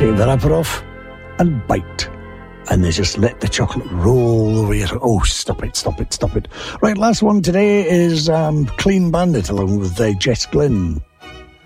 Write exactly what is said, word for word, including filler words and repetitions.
take the wrapper off and bite. And they just let the chocolate roll over your... Oh, stop it, stop it, stop it. Right, last one today is um, Clean Bandit along with uh, Jess Glynn.